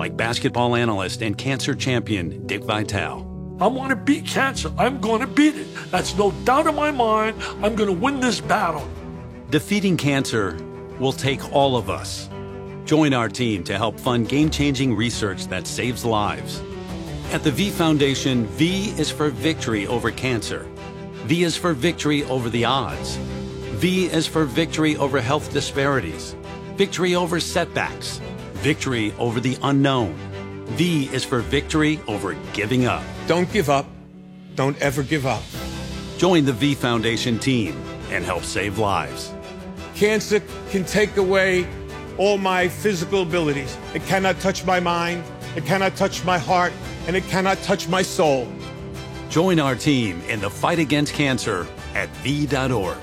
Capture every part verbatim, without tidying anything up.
like basketball analyst and cancer champion Dick Vitale. I want to beat cancer. I'm going to beat it. That's no doubt in my mind. I'm going to win this battle. Defeating cancer will take all of us. Join our team to help fund game-changing research that saves lives. At the V Foundation, V is for victory over cancer. V is for victory over the odds. V is for victory over health disparities, victory over setbacks, victory over the unknown. V is for victory over giving up. Don't give up. Don't ever give up. Join the V Foundation team and help save lives. Cancer can take away all my physical abilities. It cannot touch my mind, it cannot touch my heart, and it cannot touch my soul. Join our team in the fight against cancer at V dot org.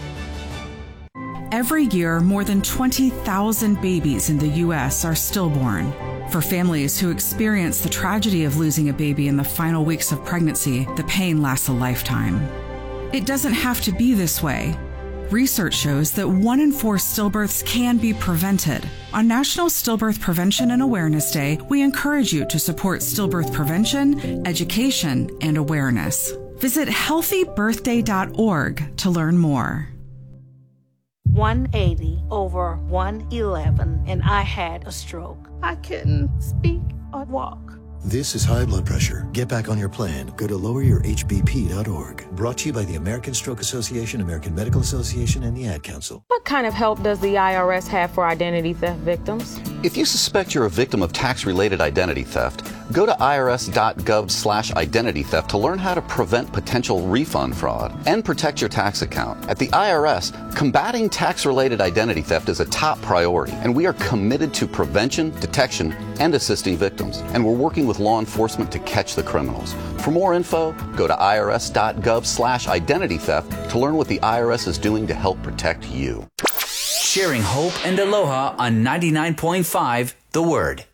Every year, more than twenty thousand babies in the U S are stillborn. For families who experience the tragedy of losing a baby in the final weeks of pregnancy, the pain lasts a lifetime. It doesn't have to be this way. Research shows that one in four stillbirths can be prevented. On National Stillbirth Prevention and Awareness Day, we encourage you to support stillbirth prevention, education, and awareness. Visit healthy birthday dot org to learn more. one eighty over one eleven, and I had a stroke. I couldn't speak or walk. This is high blood pressure. Get back on your plan. Go to lower your H B P dot org. Brought to you by the American Stroke Association, American Medical Association, and the Ad Council. What kind of help does the I R S have for identity theft victims? If you suspect you're a victim of tax-related identity theft, go to I R S dot gov slash identity theft to learn how to prevent potential refund fraud and protect your tax account. At the I R S, combating tax-related identity theft is a top priority, and we are committed to prevention, detection, and assisting victims. And we're working with law enforcement to catch the criminals. For more info, go to I R S dot gov slash identity theft to learn what the I R S is doing to help protect you. Sharing hope and aloha on ninety-nine point five The Word.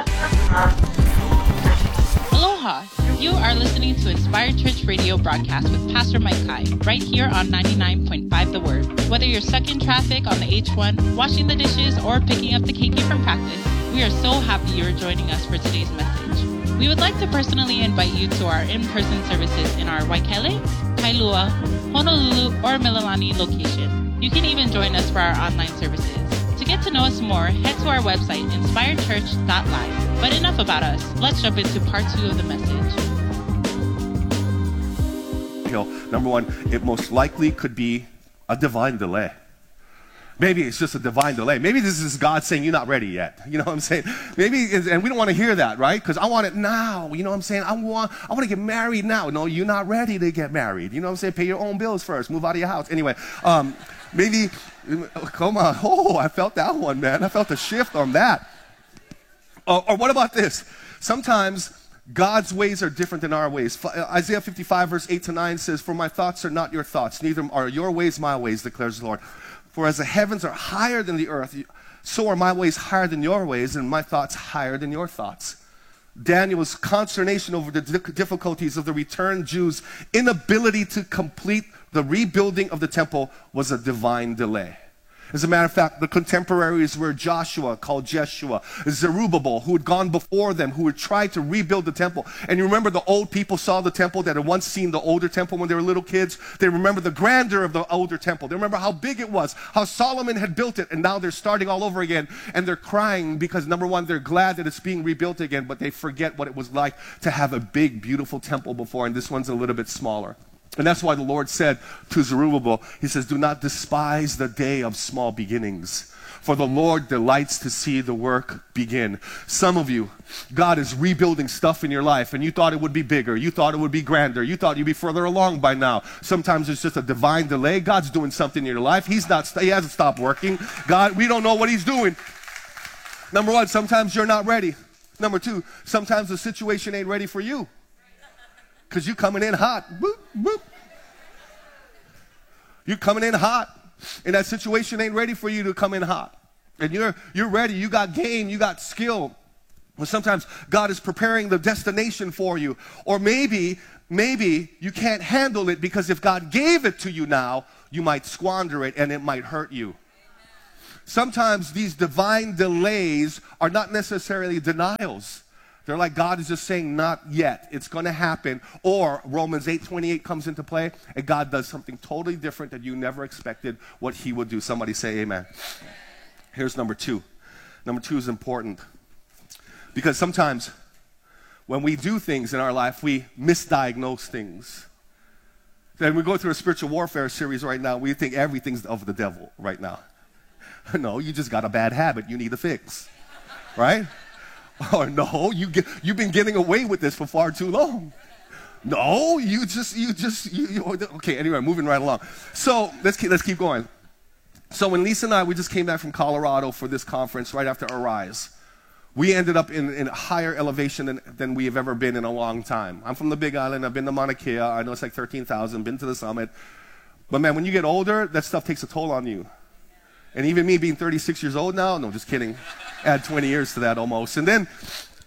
Aloha! You are listening to Inspired Church Radio broadcast with Pastor Mike Kai, right here on ninety-nine point five The Word. Whether you're stuck in traffic on the H one, washing the dishes, or picking up the keiki from practice, we are so happy you're joining us for today's message. We would like to personally invite you to our in-person services in our Waikele, Kailua, Honolulu, or Mililani location. You can even join us for our online services. To get to know us more, head to our website, inspired church dot live. But enough about us. Let's jump into part two of the message. You know, number one, it most likely could be a divine delay. Maybe it's just a divine delay. Maybe this is God saying, you're not ready yet. You know what I'm saying? Maybe, it's, and we don't want to hear that, right? Because I want it now. You know what I'm saying? I want, I want to get married now. No, you're not ready to get married. You know what I'm saying? Pay your own bills first. Move out of your house. Anyway, um, maybe, come on. Oh, I felt that one, man. I felt a shift on that. Or, or what about this? Sometimes God's ways are different than our ways. Isaiah fifty-five, verse eight to nine says, for my thoughts are not your thoughts, neither are your ways my ways, declares the Lord. For as the heavens are higher than the earth, so are my ways higher than your ways, and my thoughts higher than your thoughts. Daniel's consternation over the difficulties of the returned Jews' inability to complete the rebuilding of the temple was a divine delay. As a matter of fact, the contemporaries were Joshua, called Jeshua, Zerubbabel, who had gone before them, who had tried to rebuild the temple. And you remember the old people saw the temple that had once seen the older temple when they were little kids. They remember the grandeur of the older temple. They remember how big it was, how Solomon had built it, and now they're starting all over again. And they're crying because, number one, they're glad that it's being rebuilt again, but they forget what it was like to have a big, beautiful temple before, and this one's a little bit smaller. And that's why the Lord said to Zerubbabel, he says, do not despise the day of small beginnings, for the Lord delights to see the work begin. Some of you, God is rebuilding stuff in your life, and you thought it would be bigger. You thought it would be grander. You thought you'd be further along by now. Sometimes it's just a divine delay. God's doing something in your life. He's not, he hasn't stopped working. God, we don't know what he's doing. Number one, sometimes you're not ready. Number two, sometimes the situation ain't ready for you. Because you're coming in hot. Boop, boop. You're coming in hot. And that situation ain't ready for you to come in hot. And you're, you're ready. You got game. You got skill. But sometimes God is preparing the destination for you. Or maybe, maybe you can't handle it because if God gave it to you now, you might squander it and it might hurt you. sometimes these divine delays are not necessarily denials. They're like God is just saying, not yet. It's going to happen. Or Romans eight twenty-eight comes into play, and God does something totally different that you never expected what he would do. Somebody say amen. Here's number two. Number two is important. Because sometimes when we do things in our life, we misdiagnose things. And we go through a spiritual warfare series right now. We think everything's of the devil right now. No, you just got a bad habit you need to fix. Right? Or no, you get, you've been getting away with this for far too long. No, you just, you just, you, you, okay, anyway, moving right along. So let's keep, let's keep going. So when Lisa and I, we just came back from Colorado for this conference right after Arise. We ended up in, in a higher elevation than, than we have ever been in a long time. I'm from the Big Island. I've been to Mauna Kea. I know it's like thirteen thousand, been to the summit. But man, when you get older, that stuff takes a toll on you. And even me being thirty-six years old now, no, just kidding. Add twenty years to that almost. And then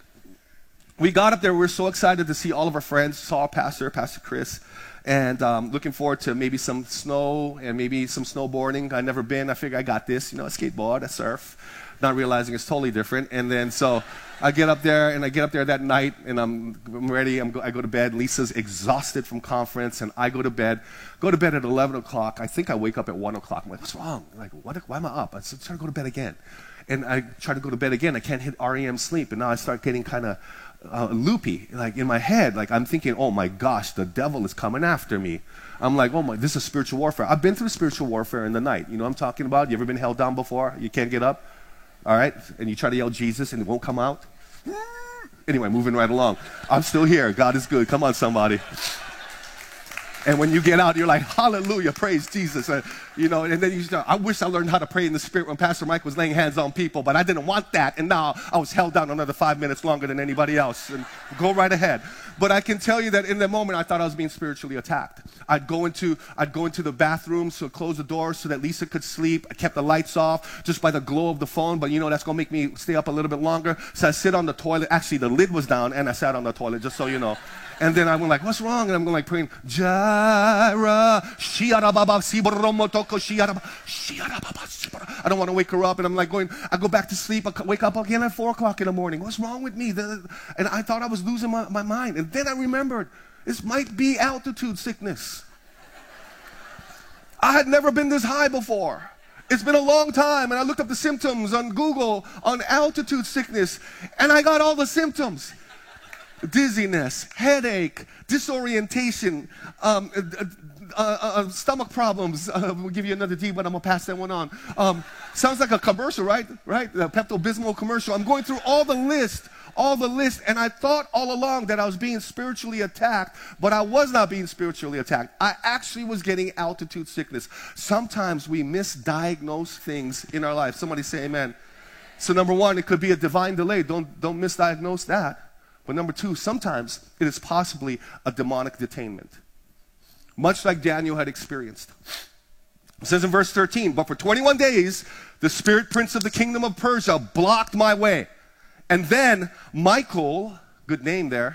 we got up there. We were so excited to see all of our friends, saw Pastor, Pastor Chris, and um, looking forward to maybe some snow and maybe some snowboarding. I've never been. I figure I got this. You know, I skateboard, I surf. Not realizing it's totally different. And then so I get up there, and I get up there that night, and I'm, I'm ready. I'm go, I go to bed. Lisa's exhausted from conference, and I go to bed. Go to bed at eleven o'clock. I think I wake up at one o'clock. I'm like, what's wrong? Like, what, why am I up? I try to go to bed again. And I try to go to bed again. I can't hit R E M sleep. And now I start getting kind of uh, loopy, like in my head. Like I'm thinking, oh my gosh, the devil is coming after me. I'm like, oh my, this is spiritual warfare. I've been through spiritual warfare in the night. You know what I'm talking about? You ever been held down before? You can't get up? All right? And you try to yell Jesus and it won't come out? Anyway, moving right along. I'm still here. God is good. Come on, somebody. And when you get out, you're like, hallelujah, praise Jesus. Uh, you know, and then you start, I wish I learned how to pray in the Spirit when Pastor Mike was laying hands on people, but I didn't want that. And now I was held down another five minutes longer than anybody else. And go right ahead. But I can tell you that in that moment, I thought I was being spiritually attacked. I'd go into, I'd go into the bathroom, so close the door so that Lisa could sleep. I kept the lights off just by the glow of the phone, but you know, that's going to make me stay up a little bit longer. So I sit on the toilet. Actually, the lid was down, and I sat on the toilet, just so you know. And then I went like, what's wrong? And I'm going like praying, Jireh, Shiarababa, Siboromotoko, Shiarababa, Shiarababa. I don't want to wake her up. And I'm like going, I go back to sleep. I wake up again at four o'clock in the morning. What's wrong with me? And I thought I was losing my, my mind. And then I remembered, this might be altitude sickness. I had never been this high before. It's been a long time. And I looked up the symptoms on Google on altitude sickness. And I got all the symptoms. Dizziness, headache, disorientation, um, uh, uh, uh, stomach problems. Uh, we'll give you another D, but I'm going to pass that one on. Um, sounds like a commercial, right? Right? The Pepto-Bismol commercial. I'm going through all the list, all the list, and I thought all along that I was being spiritually attacked, but I was not being spiritually attacked. I actually was getting altitude sickness. Sometimes we misdiagnose things in our life. Somebody say amen. So number one, it could be a divine delay. Don't, don't misdiagnose that. But number two, sometimes it is possibly a demonic detainment, much like Daniel had experienced. It says in verse thirteen, but for twenty-one days, the spirit prince of the kingdom of Persia blocked my way. And then Michael, good name there,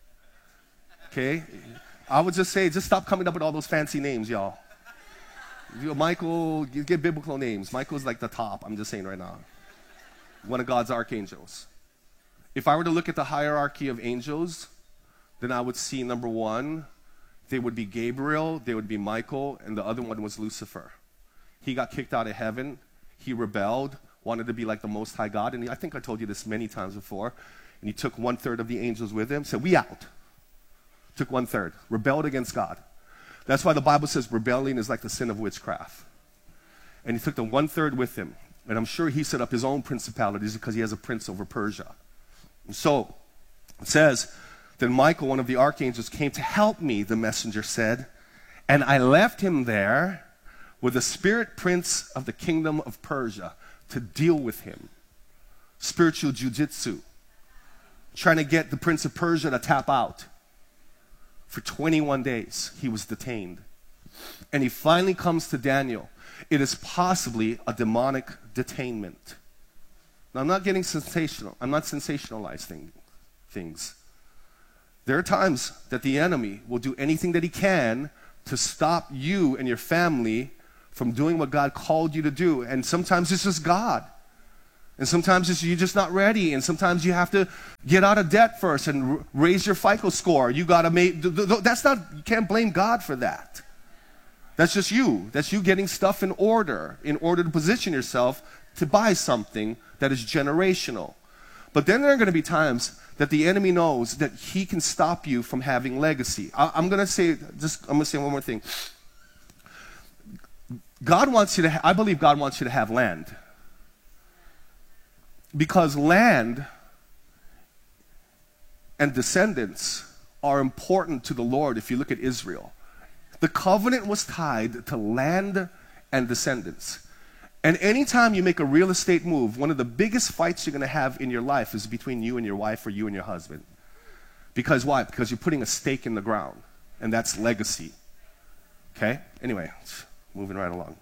okay, I would just say, just stop coming up with all those fancy names, y'all. Michael, you get biblical names. Michael's like the top, I'm just saying right now. One of God's archangels. If I were to look at the hierarchy of angels, then I would see, number one, they would be Gabriel, they would be Michael, and the other one was Lucifer. He got kicked out of heaven. He rebelled, wanted to be like the Most High God. And he, I think I told you this many times before. And he took one-third of the angels with him, said, we out. Took one-third, rebelled against God. That's why the Bible says rebellion is like the sin of witchcraft. And he took the one-third with him. And I'm sure he set up his own principalities because he has a prince over Persia. So, it says, then Michael, one of the archangels, came to help me, the messenger said, and I left him there with the spirit prince of the kingdom of Persia to deal with him. Spiritual jujitsu. Trying to get the prince of Persia to tap out. For twenty-one days, he was detained. And he finally comes to Daniel. It is possibly a demonic detainment. Now, I'm not getting sensational. I'm not sensationalizing things. There are times that the enemy will do anything that he can to stop you and your family from doing what God called you to do. And sometimes it's just God. And sometimes it's you're just not ready. And sometimes you have to get out of debt first and r- raise your FICO score. You got to make, th- th- that's not, you can't blame God for that. That's just you. That's you getting stuff in order, in order to position yourself to buy something that is generational. But then there are going to be times that the enemy knows that he can stop you from having legacy. I, I'm going to say, just, I'm going to say one more thing. God wants you to, ha- I believe God wants you to have land. Because land and descendants are important to the Lord if you look at Israel. The covenant was tied to land and descendants. And anytime you make a real estate move, one of the biggest fights you're going to have in your life is between you and your wife or you and your husband. Because why? Because you're putting a stake in the ground. And that's legacy. Okay? Anyway, moving right along.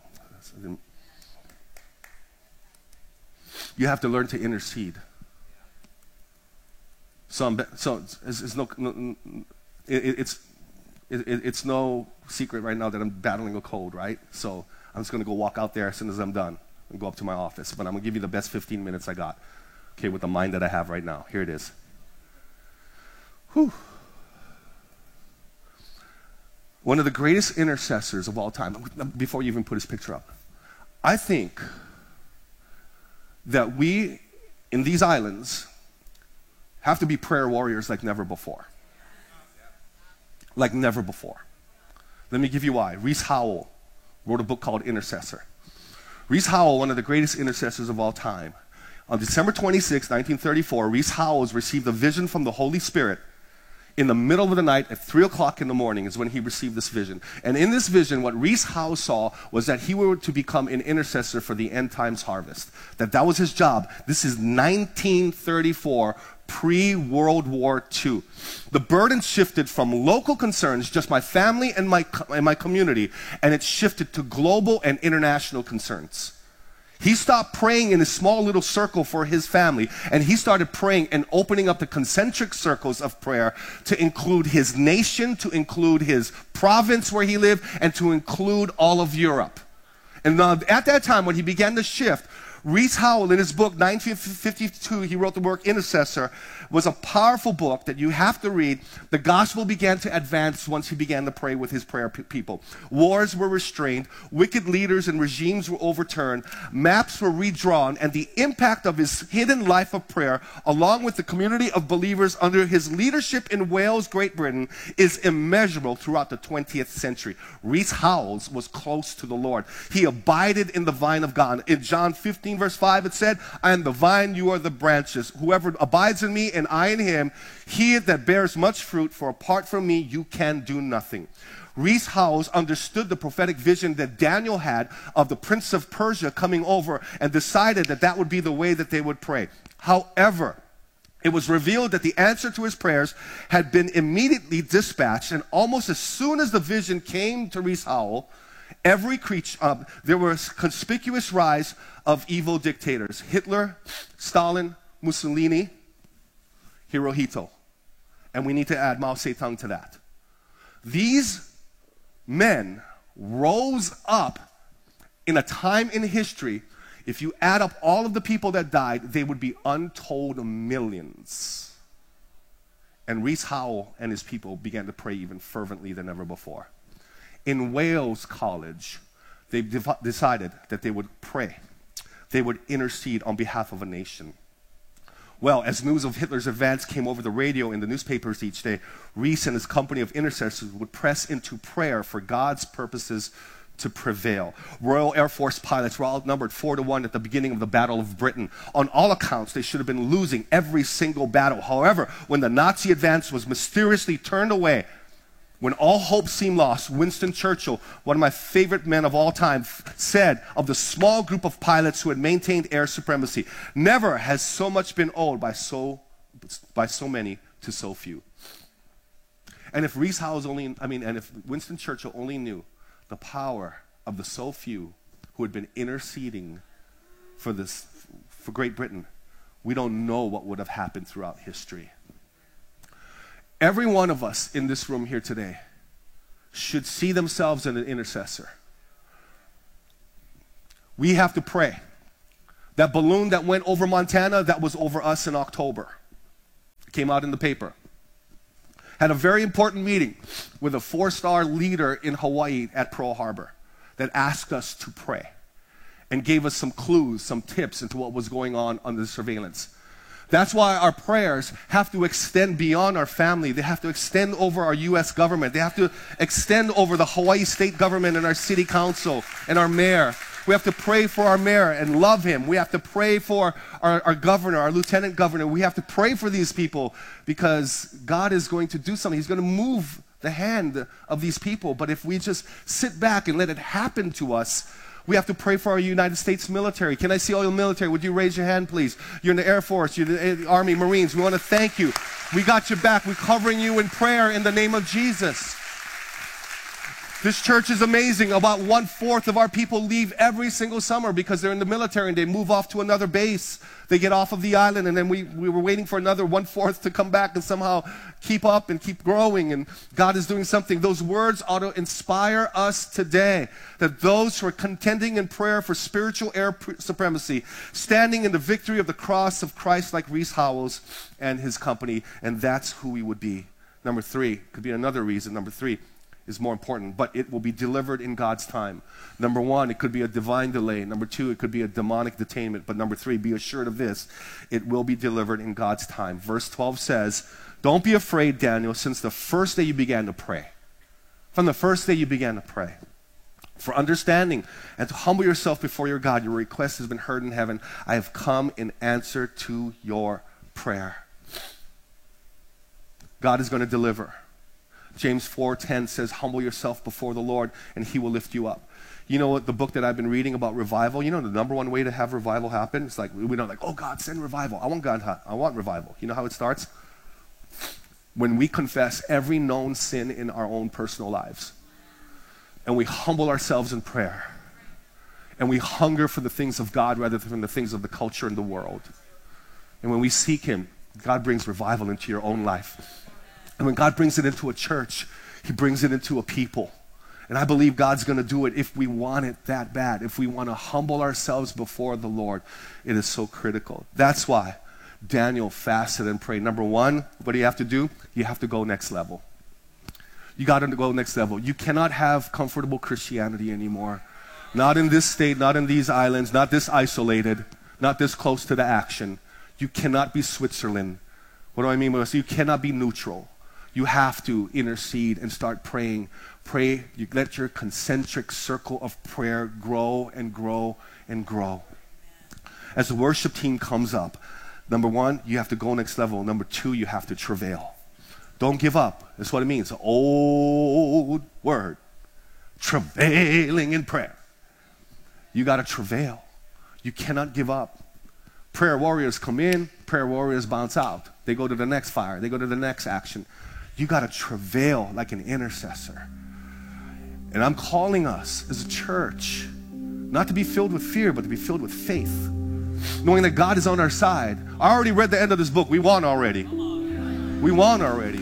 You have to learn to intercede. So, I'm, so it's, it's, no, no it, it's, it, it's no secret right now that I'm battling a cold, right? So I'm just going to go walk out there as soon as I'm done and go up to my office. But I'm going to give you the best fifteen minutes I got, okay, with the mind that I have right now. Here it is. Whew. One of the greatest intercessors of all time, before you even put his picture up, I think that we, in these islands, have to be prayer warriors like never before. Like never before. Let me give you why. Rees Howell wrote a book called Intercessor. Rees Howell, one of the greatest intercessors of all time. On December twenty-sixth, nineteen thirty-four, Rees Howell received a vision from the Holy Spirit. In the middle of the night, at three o'clock in the morning, is when he received this vision. And in this vision, what Rees Howell saw was that he were to become an intercessor for the end times harvest. That that was his job. This is nineteen thirty-four, pre-World War Two. The burden shifted from local concerns, just my family and my, and my community, and it shifted to global and international concerns. He stopped praying in a small little circle for his family, and he started praying and opening up the concentric circles of prayer to include his nation, to include his province where he lived, and to include all of Europe. And uh, at that time, when he began to shift, Rees Howell, in his book, nineteen fifty-two, he wrote the work Intercessor, was a powerful book that you have to read. The gospel began to advance once he began to pray with his prayer people. Wars were restrained, wicked leaders and regimes were overturned, maps were redrawn, and the impact of his hidden life of prayer, along with the community of believers under his leadership in Wales, Great Britain, is immeasurable throughout the twentieth century. Rees Howell was close to the Lord. He abided in the vine of God. In John fifteen, verse five, it said, I am the vine, you are the branches. Whoever abides in me and I in him, he that bears much fruit, for apart from me you can do nothing. Rees Howell understood the prophetic vision that Daniel had of the prince of Persia coming over and decided that that would be the way that they would pray. However, it was revealed that the answer to his prayers had been immediately dispatched, and almost as soon as the vision came to Rees Howell, every creature, uh, there was conspicuous rise of evil dictators. Hitler, Stalin, Mussolini, Hirohito. And we need to add Mao Zedong to that. These men rose up in a time in history. If you add up all of the people that died, they would be untold millions. And Rees Howell and his people began to pray even fervently than ever before. In Wales College, they dev- decided that they would pray. They would intercede on behalf of a nation. Well, as news of Hitler's advance came over the radio in the newspapers each day, Rees and his company of intercessors would press into prayer for God's purposes to prevail. Royal Air Force pilots were outnumbered four to one at the beginning of the Battle of Britain. On all accounts, they should have been losing every single battle. However, when the Nazi advance was mysteriously turned away, when all hope seemed lost, Winston Churchill, one of my favorite men of all time, said of the small group of pilots who had maintained air supremacy, never has so much been owed by so, by so many to so few. And if Rees Howell only, I mean, and if Winston Churchill only knew the power of the so few who had been interceding for this, for Great Britain, we don't know what would have happened throughout history. Every one of us in this room here today should see themselves as an intercessor. We have to pray. That balloon that went over Montana, that was over us in October. It came out in the paper. Had a very important meeting with a four-star leader in Hawaii at Pearl Harbor that asked us to pray and gave us some clues, some tips into what was going on under the surveillance. That's why our prayers have to extend beyond our family. They have to extend over our U S government. They have to extend over the Hawaii state government and our city council and our mayor. We have to pray for our mayor and love him. We have to pray for our, our governor, our lieutenant governor. We have to pray for these people because God is going to do something. He's going to move the hand of these people. But if we just sit back and let it happen to us, we have to pray for our United States military. Can I see all your military? Would you raise your hand, please? You're in the Air Force, you're in the Army, Marines. We want to thank you. We got your back. We're covering you in prayer in the name of Jesus. This church is amazing. About one-fourth of our people leave every single summer because they're in the military and they move off to another base. They get off of the island, and then we, we were waiting for another one-fourth to come back and somehow keep up and keep growing, and God is doing something. Those words ought to inspire us today, that those who are contending in prayer for spiritual air supremacy, standing in the victory of the cross of Christ like Reese Howells and his company, and that's who we would be. Number three, could be another reason, number three, is more important, but it will be delivered in God's time. Number one, it could be a divine delay. Number two, it could be a demonic detainment. But number three, be assured of this, it will be delivered in God's time. Verse twelve says, don't be afraid, Daniel, since the first day you began to pray. From the first day you began to pray. For understanding and to humble yourself before your God, your request has been heard in heaven. I have come in answer to your prayer. God is going to deliver. James four ten says, humble yourself before the Lord and he will lift you up. You know what, the book that I've been reading about revival, you know the number one way to have revival happen? It's like, we don't like, oh God, send revival. I want God, I want revival. You know how it starts? When we confess every known sin in our own personal lives. And we humble ourselves in prayer. And we hunger for the things of God rather than the things of the culture and the world. And when we seek him, God brings revival into your own life. And when God brings it into a church, he brings it into a people. And I believe God's going to do it if we want it that bad. If we want to humble ourselves before the Lord, it is so critical. That's why Daniel fasted and prayed. Number one, what do you have to do? You have to go next level. You got to go next level. You cannot have comfortable Christianity anymore. Not in this state, not in these islands, not this isolated, not this close to the action. You cannot be Switzerland. What do I mean by this? You cannot be neutral. You have to intercede and start praying. Pray, you let your concentric circle of prayer grow and grow and grow. As the worship team comes up, number one, you have to go next level. Number two, you have to travail. Don't give up. That's what it means. An old word. Travailing in prayer. You got to travail. You cannot give up. Prayer warriors come in, prayer warriors bounce out. They go to the next fire. They go to the next action. You got to travail like an intercessor. And I'm calling us as a church not to be filled with fear, but to be filled with faith. Knowing that God is on our side. I already read the end of this book. We won already. We won already.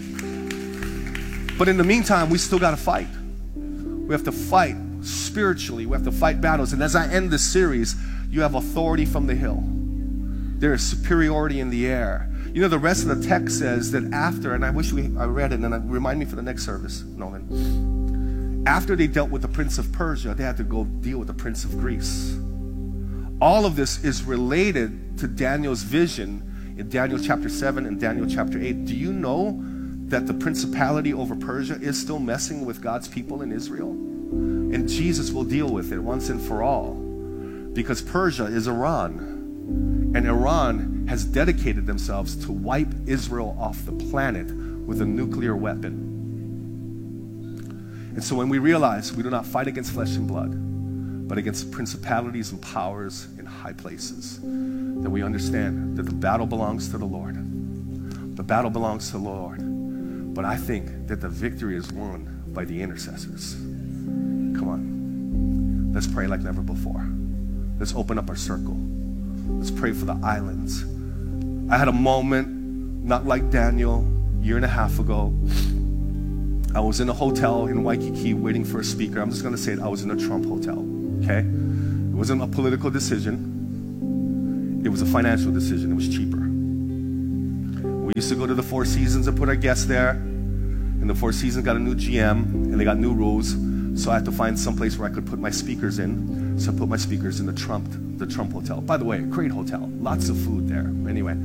But in the meantime, we still got to fight. We have to fight spiritually. We have to fight battles. And as I end this series, you have authority from the hill. There is superiority in the air. You know, the rest of the text says that after, and I wish we I read it, and then remind me for the next service, Nolan. After they dealt with the prince of Persia, they had to go deal with the prince of Greece. All of this is related to Daniel's vision in Daniel chapter seven and Daniel chapter eight. Do you know that the principality over Persia is still messing with God's people in Israel? And Jesus will deal with it once and for all. Because Persia is Iran. And Iran has dedicated themselves to wipe Israel off the planet with a nuclear weapon. And so when we realize we do not fight against flesh and blood, but against principalities and powers in high places, then we understand that the battle belongs to the Lord. The battle belongs to the Lord. But I think that the victory is won by the intercessors. Come on. Let's pray like never before. Let's open up our circle. Let's pray for the islands. I had a moment, not like Daniel, a year and a half ago. I was in a hotel in Waikiki waiting for a speaker. I'm just going to say it. I was in a Trump hotel, okay? It wasn't a political decision. It was a financial decision. It was cheaper. We used to go to the Four Seasons and put our guests there. And the Four Seasons got a new G M, and they got new rules. So I had to find some place where I could put my speakers in. So I put my speakers in the Trump, the Trump Hotel. By the way, great hotel. Lots of food there. Anyway.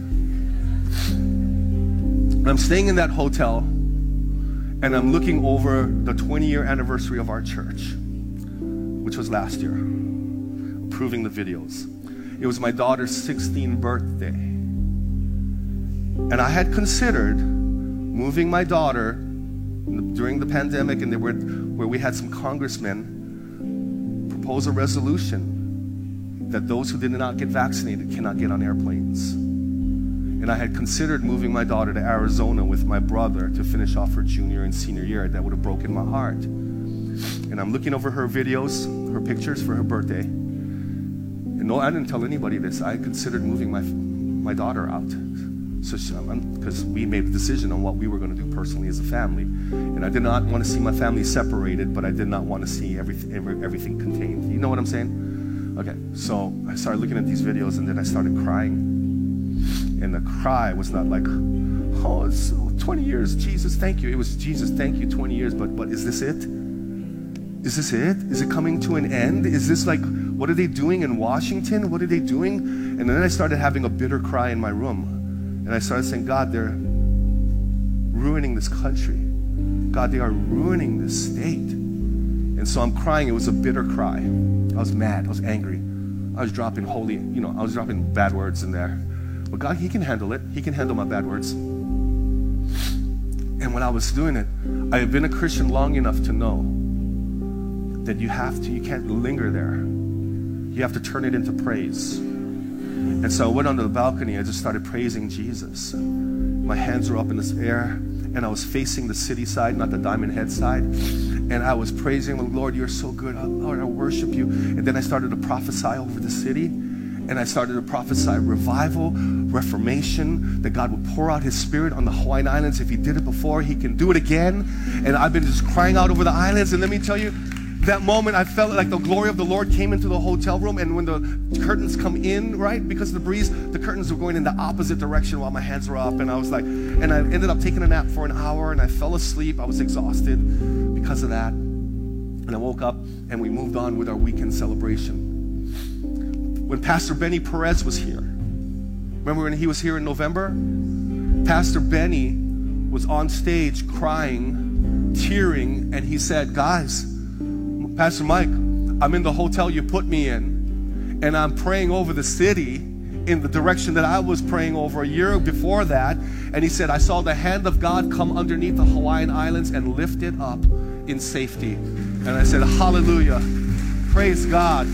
I'm staying in that hotel, and I'm looking over the twenty-year anniversary of our church, which was last year, approving the videos. It was my daughter's sixteenth birthday. And I had considered moving my daughter during the pandemic, and they were, where we had some congressmen propose a resolution that those who did not get vaccinated cannot get on airplanes. And I had considered moving my daughter to Arizona with my brother to finish off her junior and senior year. That would have broken my heart. And I'm looking over her videos, her pictures for her birthday. And no, I didn't tell anybody this. I considered moving my my daughter out. So, because we made a decision on what we were going to do personally as a family. And I did not want to see my family separated, but I did not want to see everything, every, everything contained. You know what I'm saying? Okay, so I started looking at these videos, and then I started crying. And the cry was not like, oh, it's twenty years, Jesus, thank you. It was, Jesus, thank you, twenty years, but, but is this it? Is this it? Is it coming to an end? Is this like, what are they doing in Washington? What are they doing? And then I started having a bitter cry in my room. And I started saying, God, they're ruining this country. God, they are ruining this state. And so I'm crying. It was a bitter cry. I was mad. I was angry. I was dropping holy, you know, I was dropping bad words in there. But God, He can handle it. He can handle my bad words. And when I was doing it, I have been a Christian long enough to know that you have to, you can't linger there. You have to turn it into praise. And so I went onto the balcony. I just started praising Jesus. My hands were up in the air, and I was facing the city side, not the Diamond Head side. And I was praising the Lord, you're so good. Oh, Lord, I worship you. And then I started to prophesy over the city. And I started to prophesy revival, reformation, that God would pour out His Spirit on the Hawaiian Islands. If He did it before, He can do it again. And I've been just crying out over the islands. And let me tell you, that moment I felt like the glory of the Lord came into the hotel room. And when the curtains come in, right, because of the breeze, the curtains were going in the opposite direction while my hands were up. And I was like, and I ended up taking a nap for an hour, and I fell asleep. I was exhausted because of that. And I woke up, and we moved on with our weekend celebration. When Pastor Benny Perez was here, remember when he was here in November? Pastor Benny was on stage crying, tearing, and he said, guys, Pastor Mike, I'm in the hotel you put me in, and I'm praying over the city in the direction that I was praying over a year before that. And he said, I saw the hand of God come underneath the Hawaiian Islands and lift it up in safety. And I said, hallelujah, praise God.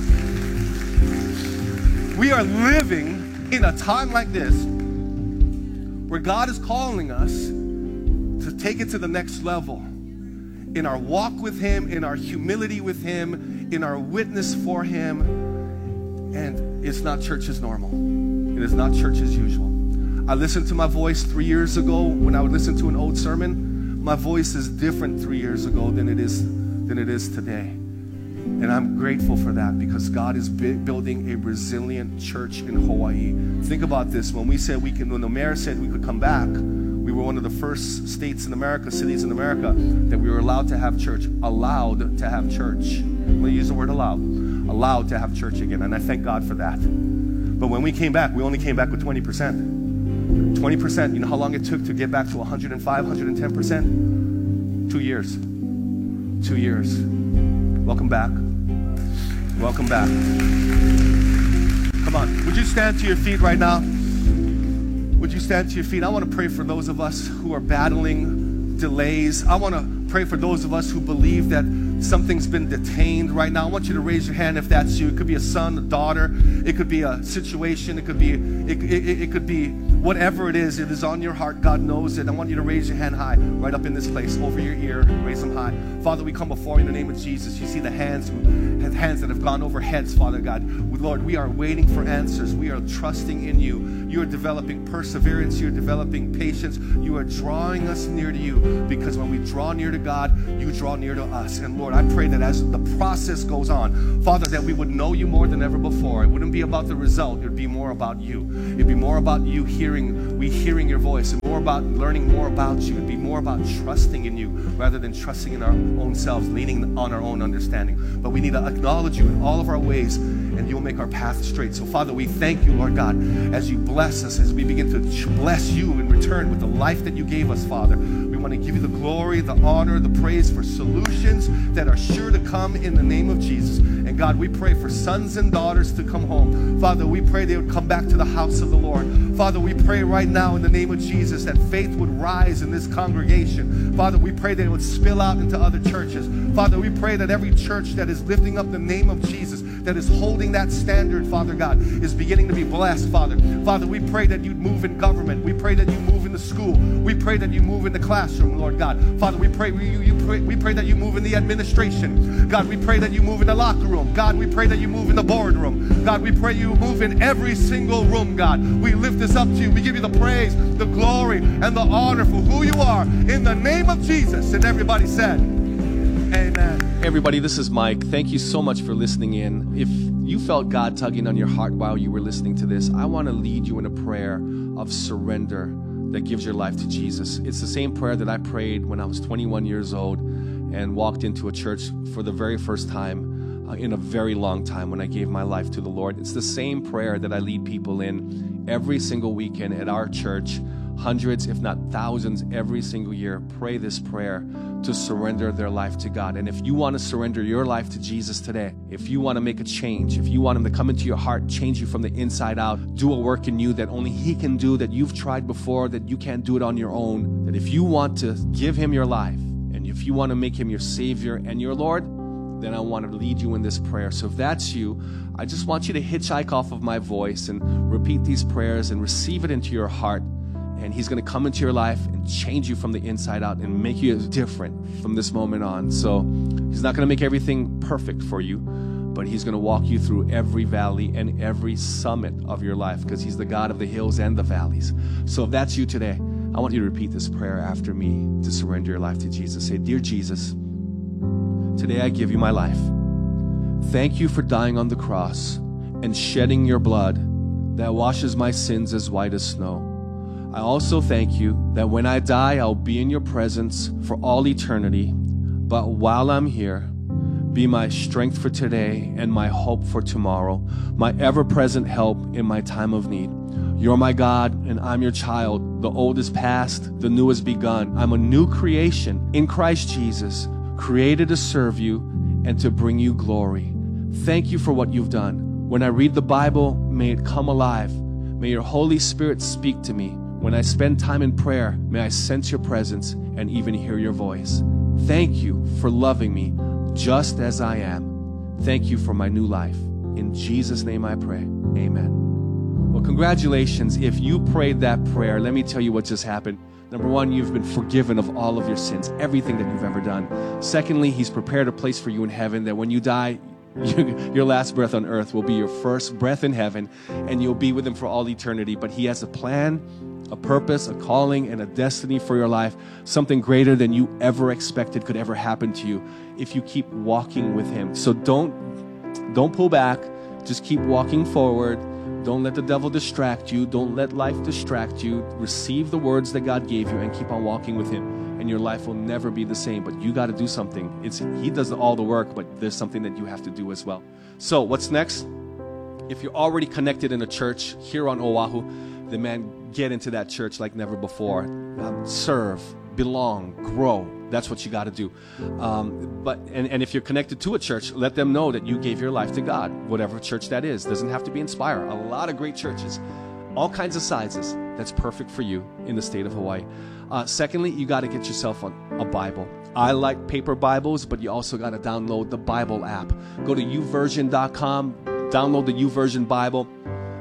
We are living in a time like this where God is calling us to take it to the next level in our walk with Him, in our humility with Him, in our witness for Him. And it's not church as normal. It is not church as usual. I listened to my voice three years ago when I would listen to an old sermon. My voice is different three years ago than it is, than it is today. And I'm grateful for that, because God is building a resilient church in Hawaii. Think about this. When we said we can, when the mayor said we could come back, we were one of the first states in America, cities in America, that we were allowed to have church. Allowed to have church. I'm going to use the word allowed. Allowed to have church again. And I thank God for that. But when we came back, we only came back with twenty percent. twenty percent. You know how long it took to get back to one hundred five, one hundred ten percent? Two years. Two years. Welcome back. Welcome back. Come on. Would you stand to your feet right now? Would you stand to your feet? I want to pray for those of us who are battling delays. I want to pray for those of us who believe that something's been detained right now. I want you to raise your hand if that's you. It could be a son, a daughter. It could be a situation. It could be, it, it, it could be whatever it is, it is on your heart. God knows it. I want you to raise your hand high, right up in this place, over your ear, raise them high. Father, we come before you in the name of Jesus. You see the hands, who, have hands that have gone over heads, Father God. Lord, we are waiting for answers. We are trusting in you. You are developing perseverance. You are developing patience. You are drawing us near to you, because when we draw near to God, you draw near to us. And Lord, I pray that as the process goes on, Father, that we would know you more than ever before. It wouldn't be about the result. It would be more about you. It'd be more about you hearing, we hearing your voice, and more about learning more about you. It'd be more about trusting in you rather than trusting in our own selves, leaning on our own understanding. But we need to acknowledge you in all of our ways, and you'll make our path straight. So Father, we thank you, Lord God, as you bless us, as we begin to bless you in return with the life that you gave us, Father. We want to give you the glory, the honor, the praise for solutions that are sure to come in the name of Jesus. And God, we pray for sons and daughters to come home. Father, we pray they would come back to the house of the Lord. Father, we pray right now in the name of Jesus that faith would rise in this congregation. Father, we pray that it would spill out into other churches. Father, we pray that every church that is lifting up the name of Jesus, that is holding that standard, Father God, is beginning to be blessed, Father. Father, we pray that you'd move in government. We pray that you move in the school. We pray that you move in the classroom, Lord God. Father, we pray, we, you, you pray, we pray that you move in the administration. God, we pray that you move in the locker room. God, we pray that you move in the boardroom. God, we pray you move in every single room, God. We lift this up to you. We give you the praise, the glory, and the honor for who you are in the name of Jesus. And everybody said, amen. Hey everybody, this is Mike. Thank you so much for listening in. If you felt God tugging on your heart while you were listening to this, I want to lead you in a prayer of surrender that gives your life to Jesus. It's the same prayer that I prayed when I was twenty-one years old and walked into a church for the very first time uh, in a very long time when I gave my life to the Lord. It's the same prayer that I lead people in every single weekend at our church. Hundreds, if not thousands, every single year pray this prayer to surrender their life to God. And if you want to surrender your life to Jesus today, if you want to make a change, if you want Him to come into your heart, change you from the inside out, do a work in you that only He can do, that you've tried before, that you can't do it on your own, that if you want to give Him your life, and if you want to make Him your Savior and your Lord, then I want to lead you in this prayer. So if that's you, I just want you to hitchhike off of my voice and repeat these prayers and receive it into your heart. And He's going to come into your life and change you from the inside out and make you different from this moment on. So He's not going to make everything perfect for you, but He's going to walk you through every valley and every summit of your life, because He's the God of the hills and the valleys. So if that's you today, I want you to repeat this prayer after me to surrender your life to Jesus. Say, Dear Jesus, today I give you my life. Thank you for dying on the cross and shedding your blood that washes my sins as white as snow. I also thank you that when I die, I'll be in your presence for all eternity. But while I'm here, be my strength for today and my hope for tomorrow, my ever-present help in my time of need. You're my God, and I'm your child. The old is past, the new has begun. I'm a new creation in Christ Jesus, created to serve you and to bring you glory. Thank you for what you've done. When I read the Bible, may it come alive. May your Holy Spirit speak to me. When I spend time in prayer, may I sense your presence and even hear your voice. Thank you for loving me just as I am. Thank you for my new life. In Jesus' name I pray. Amen. Well, congratulations. If you prayed that prayer, let me tell you what just happened. Number one, you've been forgiven of all of your sins, everything that you've ever done. Secondly, He's prepared a place for you in heaven that when you die, your last breath on earth will be your first breath in heaven, and you'll be with Him for all eternity. But He has a plan, a purpose, a calling, and a destiny for your life, something greater than you ever expected could ever happen to you if you keep walking with Him. So don't, don't pull back. Just keep walking forward. Don't let the devil distract you. Don't let life distract you. Receive the words that God gave you and keep on walking with Him, and your life will never be the same. But you got to do something. It's He does all the work, but there's something that you have to do as well. So what's next? If you're already connected in a church here on Oahu, then man, get into that church like never before. Um, serve, belong, grow. That's what you got to do. Um, but and, and if you're connected to a church, let them know that you gave your life to God, whatever church that is. Doesn't have to be Inspire. A lot of great churches, all kinds of sizes. That's perfect for you in the state of Hawaii. Uh, secondly, you got to get yourself on a Bible. I like paper Bibles, but you also got to download the Bible app. Go to u version dot com, download the YouVersion Bible.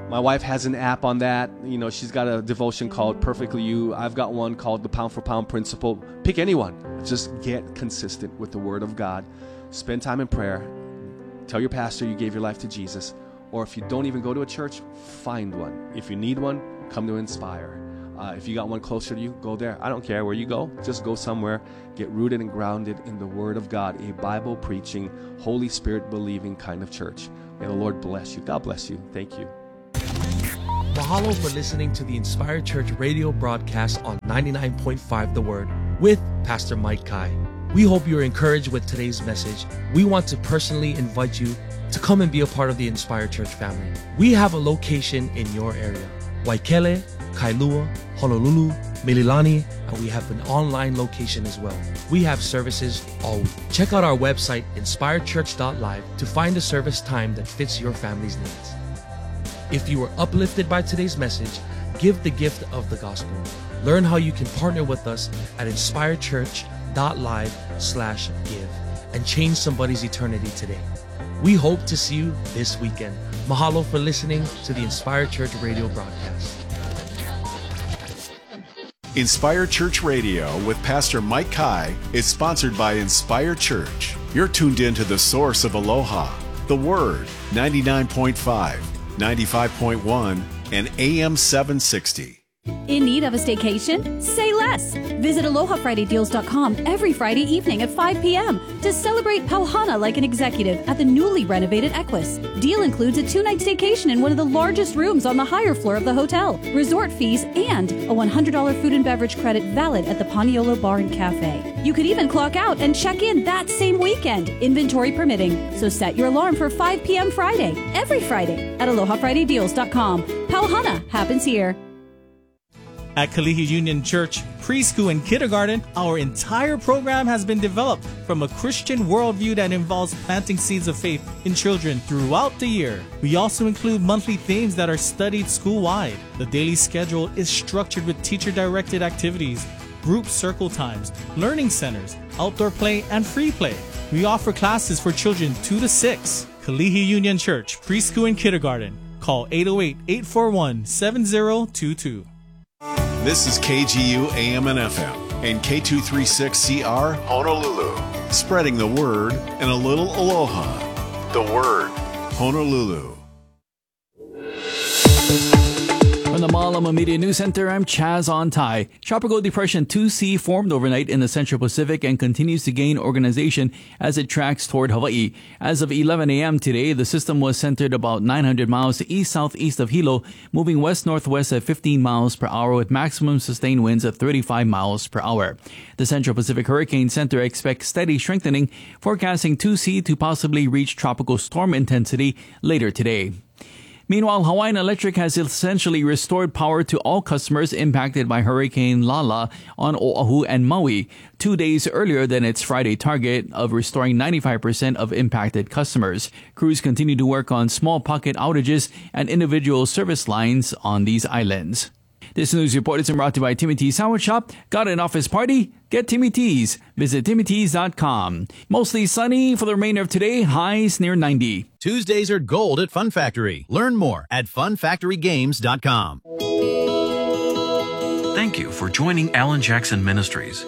My wife has an app on that. You know, she's got a devotion called Perfectly You. I've got one called the Pound for Pound Principle. Pick anyone. Just get consistent with the Word of God. Spend time in prayer. Tell your pastor you gave your life to Jesus. Or if you don't even go to a church, find one. If you need one, come to Inspire. Uh, if you got one closer to you, go there. I don't care where you go. Just go somewhere. Get rooted and grounded in the Word of God. A Bible-preaching, Holy Spirit-believing kind of church. May the Lord bless you. God bless you. Thank you. Mahalo for listening to the Inspired Church radio broadcast on ninety-nine point five The Word with Pastor Mike Kai. We hope you're encouraged with today's message. We want to personally invite you to come and be a part of the Inspired Church family. We have a location in your area: Waikele, Kailua, Honolulu, Mililani, and we have an online location as well. We have services all week. Check out our website, inspired church dot live, to find a service time that fits your family's needs. If you were uplifted by today's message, give the gift of the gospel. Learn how you can partner with us at inspired church dot live slash give and change somebody's eternity today. We hope to see you this weekend. Mahalo for listening to the Inspired Church radio broadcast. Inspired Church Radio with Pastor Mike Kai is sponsored by Inspired Church. You're tuned in to the source of Aloha, the Word, ninety-nine point five, ninety-five point one, and A M seven sixty. In need of a staycation? Say less. Visit aloha friday deals dot com every Friday evening at five p.m. to celebrate Pauhana like an executive at the newly renovated Equus. Deal includes a two-night staycation in one of the largest rooms on the higher floor of the hotel, resort fees, and a one hundred dollars food and beverage credit valid at the Paniolo Bar and Cafe. You could even clock out and check in that same weekend, inventory permitting. So set your alarm for five p.m. Friday, every Friday at aloha friday deals dot com. Pauhana happens here. At Kalihi Union Church Preschool and Kindergarten, our entire program has been developed from a Christian worldview that involves planting seeds of faith in children throughout the year. We also include monthly themes that are studied school-wide. The daily schedule is structured with teacher-directed activities, group circle times, learning centers, outdoor play, and free play. We offer classes for children two to six. Kalihi Union Church Preschool and Kindergarten. Call eight oh eight, eight four one, seven oh two two. This is K G U A M and F M and K two thirty-six C R Honolulu. Spreading the word and a little aloha. The Word, Honolulu. From the Malama Media News Center, I'm Chaz On Tai. Tropical Depression two C formed overnight in the Central Pacific and continues to gain organization as it tracks toward Hawaii. As of eleven a.m. today, the system was centered about nine hundred miles east-southeast of Hilo, moving west-northwest at fifteen miles per hour with maximum sustained winds at thirty-five miles per hour. The Central Pacific Hurricane Center expects steady strengthening, forecasting two C to possibly reach tropical storm intensity later today. Meanwhile, Hawaiian Electric has essentially restored power to all customers impacted by Hurricane Lala on Oahu and Maui, two days earlier than its Friday target of restoring ninety-five percent of impacted customers. Crews continue to work on small pocket outages and individual service lines on these islands. This news report is brought to you by Timmy T's Sandwich Shop. Got an office party? Get Timmy T's. Visit timmy tees dot com. Mostly sunny for the remainder of today. Highs near ninety. Tuesdays are gold at Fun Factory. Learn more at fun factory games dot com. Thank you for joining Alan Jackson Ministries.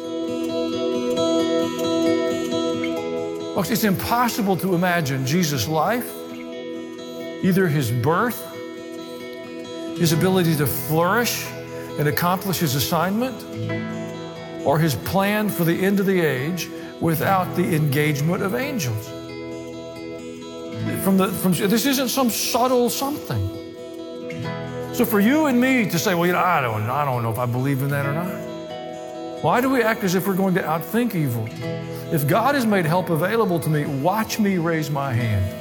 Folks, it's impossible to imagine Jesus' life, either his birth, his ability to flourish and accomplish his assignment, or his plan for the end of the age without the engagement of angels. From the, from, this isn't some subtle something. So for you and me to say, well, you know, I don't, I don't know if I believe in that or not. Why do we act as if we're going to outthink evil? If God has made help available to me, watch me raise my hand.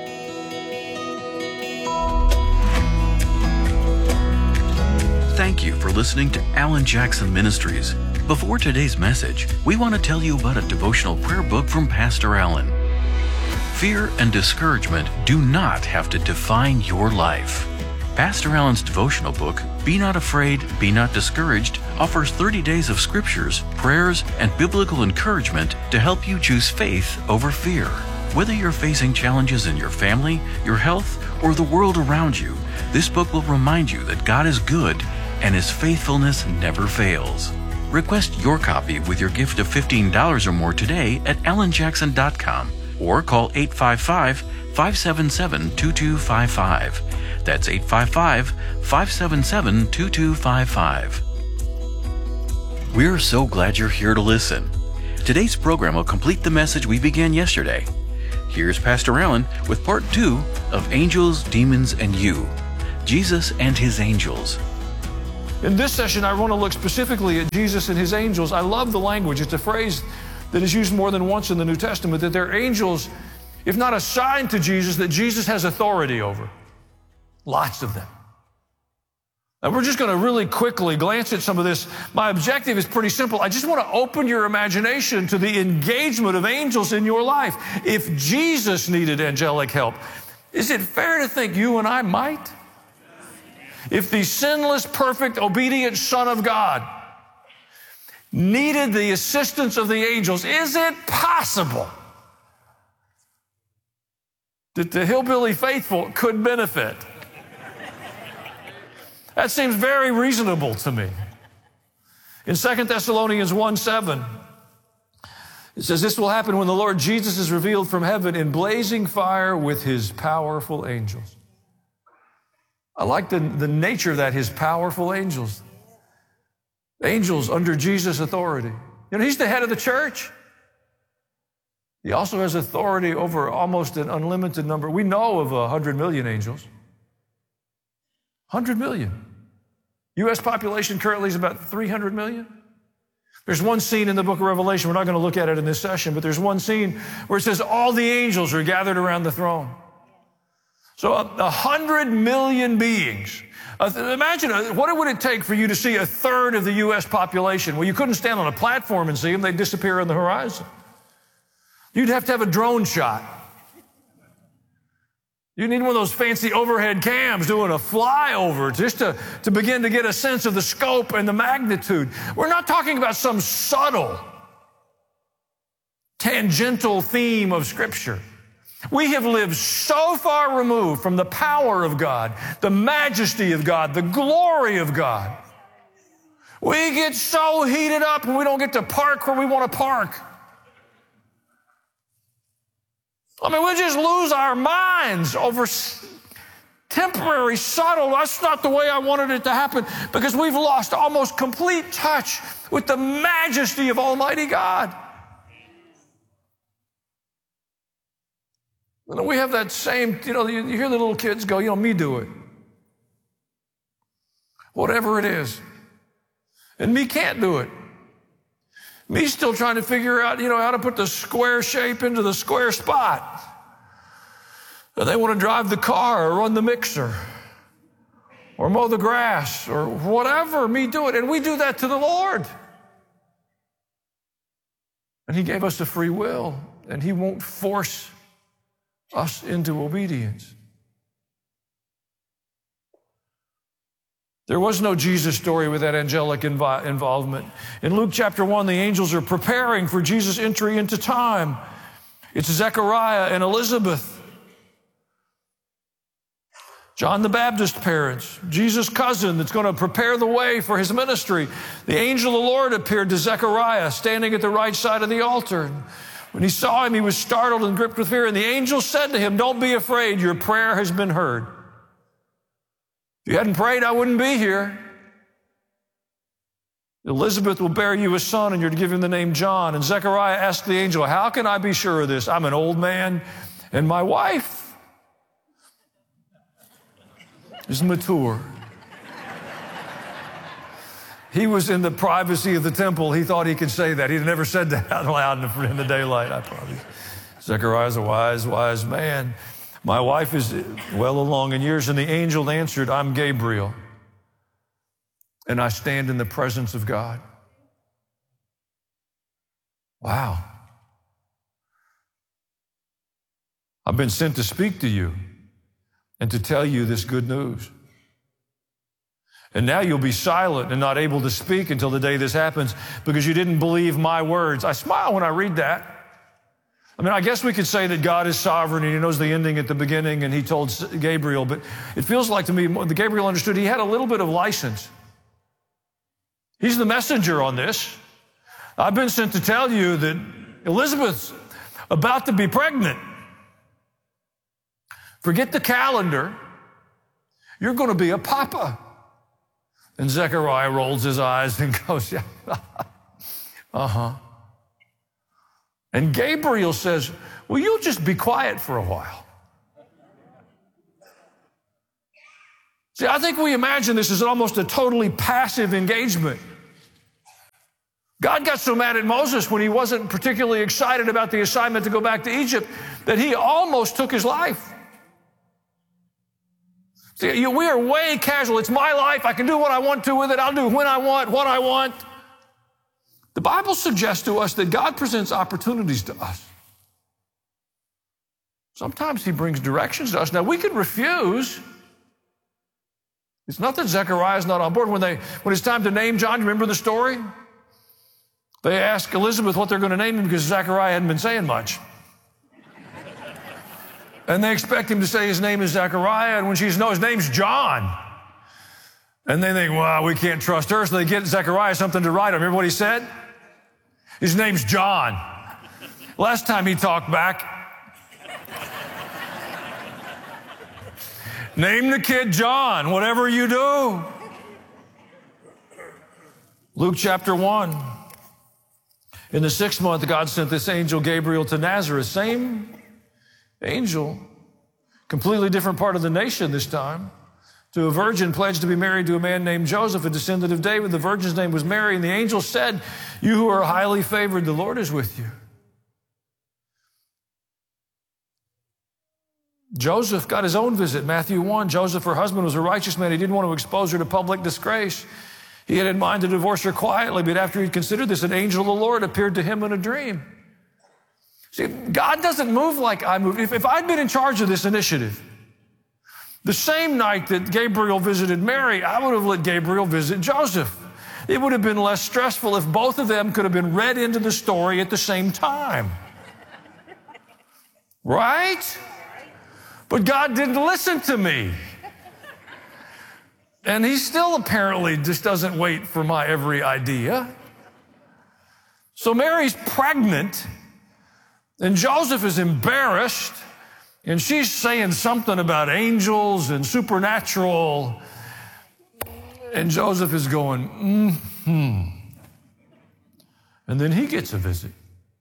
Thank you for listening to Alan Jackson Ministries. Before today's message, we want to tell you about a devotional prayer book from Pastor Alan. Fear and discouragement do not have to define your life. Pastor Alan's devotional book, Be Not Afraid, Be Not Discouraged, offers thirty days of scriptures, prayers, and biblical encouragement to help you choose faith over fear. Whether you're facing challenges in your family, your health, or the world around you, this book will remind you that God is good and His faithfulness never fails. Request your copy with your gift of fifteen dollars or more today at alan jackson dot com or call eight five five, five seven seven, two two five five. That's eight five five, five seven seven, two two five five. We're so glad you're here to listen. Today's program will complete the message we began yesterday. Here's Pastor Allen with part two of Angels, Demons, and You, Jesus and His Angels. In this session, I want to look specifically at Jesus and His angels. I love the language. It's a phrase that is used more than once in the New Testament, that they're angels, if not assigned to Jesus, that Jesus has authority over. Lots of them. And we're just going to really quickly glance at some of this. My objective is pretty simple. I just want to open your imagination to the engagement of angels in your life. If Jesus needed angelic help, is it fair to think you and I might? If the sinless, perfect, obedient Son of God needed the assistance of the angels, is it possible that the hillbilly faithful could benefit? That seems very reasonable to me. In Second Thessalonians one seven, it says, this will happen when the Lord Jesus is revealed from heaven in blazing fire with His powerful angels. I like the, the nature of that, His powerful angels. Angels under Jesus' authority. You know, He's the head of the church. He also has authority over almost an unlimited number. We know of a hundred million angels. Hundred million. U S population currently is about three hundred million. There's one scene in the book of Revelation, we're not going to look at it in this session, but there's one scene where it says all the angels are gathered around the throne. So a, a hundred million beings. Uh, imagine, uh, what would it take for you to see a third of the U S population? Well, you couldn't stand on a platform and see them. They'd disappear on the horizon. You'd have to have a drone shot. You need one of those fancy overhead cams doing a flyover just to, to begin to get a sense of the scope and the magnitude. We're not talking about some subtle, tangential theme of Scripture. We have lived so far removed from the power of God, the majesty of God, the glory of God. We get so heated up and we don't get to park where we want to park. I mean, we just lose our minds over temporary, subtle, that's not the way I wanted it to happen, because we've lost almost complete touch with the majesty of Almighty God. And we have that same, you know, you hear the little kids go, you know, me do it. Whatever it is. And me can't do it. Me's still trying to figure out, you know, how to put the square shape into the square spot. And they want to drive the car or run the mixer or mow the grass or whatever. Me do it. And we do that to the Lord. And He gave us a free will, and He won't force us into obedience. There was no Jesus story with that angelic invi- involvement. In Luke chapter one, the angels are preparing for Jesus' entry into time. It's Zechariah and Elizabeth, John the Baptist's parents, Jesus' cousin that's going to prepare the way for His ministry. The angel of the Lord appeared to Zechariah standing at the right side of the altar. When he saw him, he was startled and gripped with fear. And the angel said to him, "Don't be afraid, your prayer has been heard." If you hadn't prayed, I wouldn't be here. Elizabeth will bear you a son, and you're to give him the name John. And Zechariah asked the angel, "How can I be sure of this? I'm an old man, and my wife is mature." He was in the privacy of the temple. He thought he could say that. He'd never said that out loud in the, in the daylight, I probably. Zechariah's a wise, wise man. "My wife is well along in years." And the angel answered, "I'm Gabriel, and I stand in the presence of God." Wow. I've been sent to speak to you and to tell you this good news. And now you'll be silent and not able to speak until the day this happens, because you didn't believe my words. I smile when I read that. I mean, I guess we could say that God is sovereign and he knows the ending at the beginning, and he told Gabriel, but it feels like to me, the Gabriel understood he had a little bit of license. He's the messenger on this. I've been sent to tell you that Elizabeth's about to be pregnant. Forget the calendar. You're going to be a papa. And Zechariah rolls his eyes and goes, yeah, uh-huh. And Gabriel says, well, you'll just be quiet for a while. See, I think we imagine this as almost a totally passive engagement. God got so mad at Moses when he wasn't particularly excited about the assignment to go back to Egypt that he almost took his life. See, we are way casual. It's my life. I can do what I want to with it. I'll do when I want, what I want. The Bible suggests to us that God presents opportunities to us. Sometimes he brings directions to us. Now, we can refuse. It's not that Zechariah is not on board. When, they, when it's time to name John, remember the story? They ask Elizabeth what they're going to name him because Zechariah hadn't been saying much. And they expect him to say his name is Zechariah, and when she says, no, his name's John. And they think, well, we can't trust her, so they get Zechariah something to write on. Remember what he said? His name's John. Last time he talked back, name the kid John, whatever you do. Luke chapter one. In the sixth month, God sent this angel Gabriel to Nazareth. Same angel, completely different part of the nation this time, to a virgin pledged to be married to a man named Joseph, a descendant of David. The virgin's name was Mary, and the angel said, you who are highly favored, the Lord is with you. Joseph got his own visit. Matthew one, Joseph, her husband, was a righteous man. He didn't want to expose her to public disgrace. He had in mind to divorce her quietly, but after he considered this, an angel of the Lord appeared to him in a dream. See, God doesn't move like I move. If, if I'd been in charge of this initiative, the same night that Gabriel visited Mary, I would have let Gabriel visit Joseph. It would have been less stressful if both of them could have been read into the story at the same time. Right? But God didn't listen to me. And he still apparently just doesn't wait for my every idea. So Mary's pregnant, and Joseph is embarrassed, and she's saying something about angels and supernatural. And Joseph is going, mm-hmm. And then he gets a visit.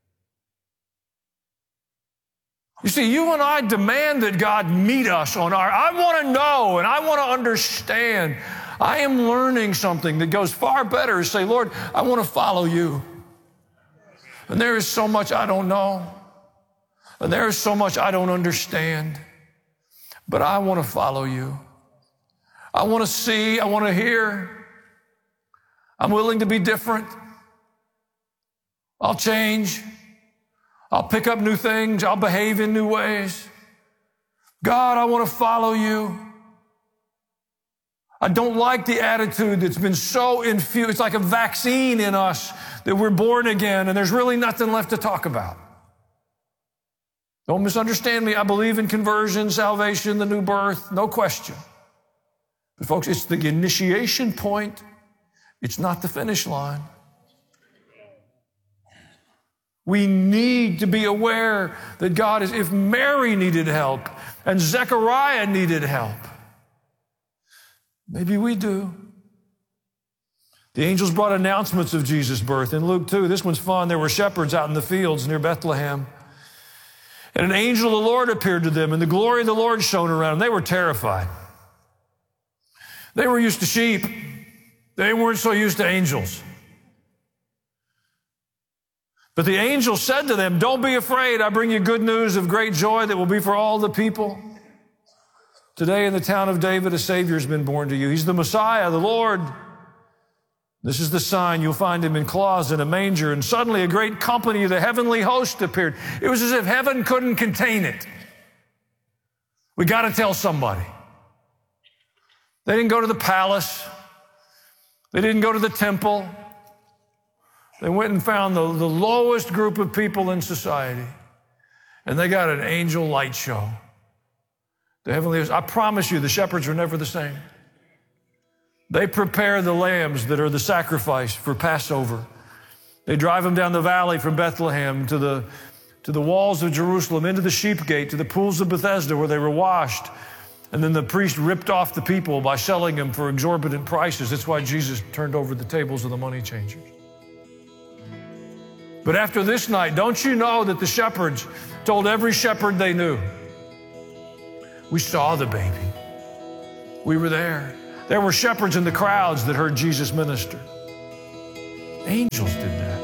You see, you and I demand that God meet us on our, I want to know and I want to understand. I am learning something that goes far better is say, Lord, I want to follow you. And there is so much I don't know. And there is so much I don't understand. But I want to follow you. I want to see, I want to hear. I'm willing to be different. I'll change. I'll pick up new things. I'll behave in new ways. God, I want to follow you. I don't like the attitude that's been so infused. It's like a vaccine in us that we're born again and there's really nothing left to talk about. Don't misunderstand me. I believe in conversion, salvation, the new birth, no question. But folks, it's the initiation point. It's not the finish line. We need to be aware that God is, if Mary needed help and Zechariah needed help, maybe we do. The angels brought announcements of Jesus' birth. In Luke two, this one's fun. There were shepherds out in the fields near Bethlehem. And an angel of the Lord appeared to them, and the glory of the Lord shone around them. They were terrified. They were used to sheep. They weren't so used to angels. But the angel said to them, don't be afraid. I bring you good news of great joy that will be for all the people. Today in the town of David, a Savior has been born to you. He's the Messiah, the Lord. This is the sign. You'll find him in cloths in a manger. And suddenly a great company of the heavenly host appeared. It was as if heaven couldn't contain it. We got to tell somebody. They didn't go to the palace. They didn't go to the temple. They went and found the, the lowest group of people in society. And they got an angel light show. The heavenly, I promise you, the shepherds are never the same. They prepare the lambs that are the sacrifice for Passover. They drive them down the valley from Bethlehem to the, to the walls of Jerusalem, into the sheep gate, to the pools of Bethesda where they were washed. And then the priest ripped off the people by selling them for exorbitant prices. That's why Jesus turned over the tables of the money changers. But after this night, don't you know that the shepherds told every shepherd they knew, we saw the baby. We were there. There were shepherds in the crowds that heard Jesus minister. Angels did that.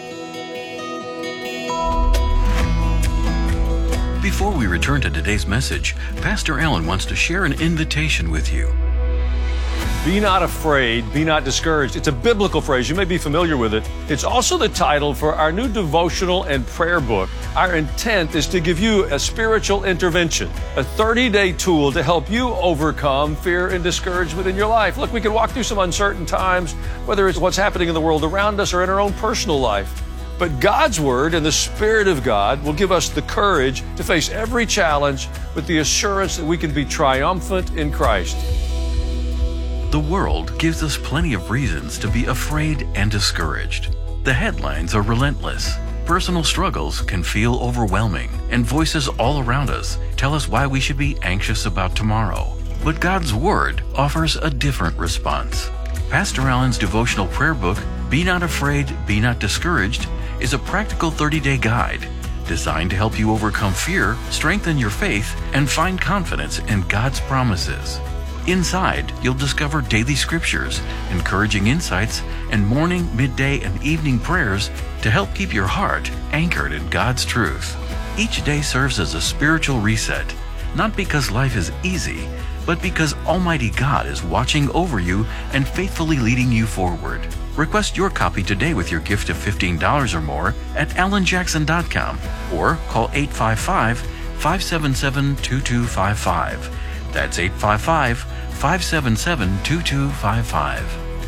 Before we return to today's message, Pastor Allen wants to share an invitation with you. Be not afraid, be not discouraged. It's a biblical phrase. You may be familiar with it. It's also the title for our new devotional and prayer book. Our intent is to give you a spiritual intervention, a thirty-day tool to help you overcome fear and discouragement in your life. Look, we can walk through some uncertain times, whether it's what's happening in the world around us or in our own personal life. But God's Word and the Spirit of God will give us the courage to face every challenge with the assurance that we can be triumphant in Christ. The world gives us plenty of reasons to be afraid and discouraged. The headlines are relentless. Personal struggles can feel overwhelming, and voices all around us tell us why we should be anxious about tomorrow. But God's Word offers a different response. Pastor Allen's devotional prayer book, Be Not Afraid, Be Not Discouraged, is a practical thirty-day guide designed to help you overcome fear, strengthen your faith, and find confidence in God's promises. Inside, you'll discover daily scriptures, encouraging insights, and morning, midday, and evening prayers to help keep your heart anchored in God's truth. Each day serves as a spiritual reset, not because life is easy, but because Almighty God is watching over you and faithfully leading you forward. Request your copy today with your gift of fifteen dollars or more at alan jackson dot com or call eight five five, five seven seven, two two five five. That's eight five five, five seven seven, two two five five.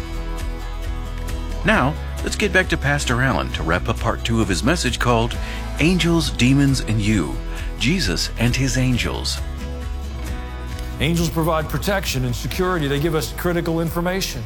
Now, let's get back to Pastor Allen to wrap up part two of his message called Angels, Demons, and You, Jesus and His Angels. Angels provide protection and security. They give us critical information.